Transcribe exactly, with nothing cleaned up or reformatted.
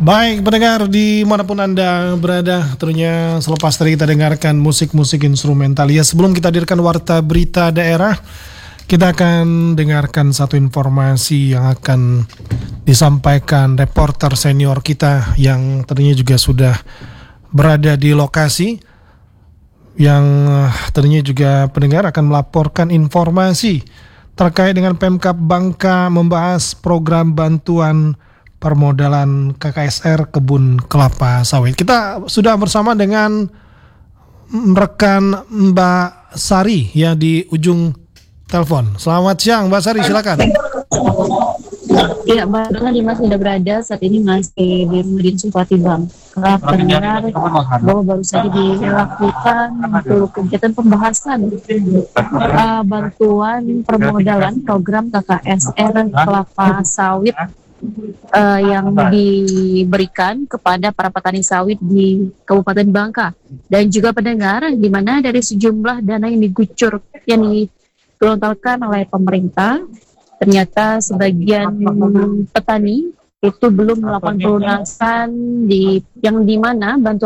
Baik pendengar dimanapun Anda berada, tentunya selepas tadi kita dengarkan musik-musik instrumental. Ya, sebelum kita hadirkan warta berita daerah, kita akan dengarkan satu informasi yang akan disampaikan reporter senior kita yang tentunya juga sudah berada di lokasi, yang tentunya juga pendengar akan melaporkan informasi terkait dengan Pemkab Bangka membahas program bantuan permodalan K K S R kebun kelapa sawit. Kita sudah bersama dengan rekan Mbak Sari ya di ujung telepon. Selamat siang Mbak Sari, silakan. Iya, Bang Dimas sudah berada saat ini masih di rumah dinas Bupati Bangka. Pendengar bahwa baru saja dilakukan untuk kegiatan pembahasan uh, bantuan permodalan program K K S R kelapa sawit uh, yang diberikan kepada para petani sawit di Kabupaten Bangka, dan juga pendengar di mana dari sejumlah dana yang digucur yang digelontorkan oleh pemerintah, ternyata sebagian petani itu belum melakukan pelunasan di yang di mana bantuan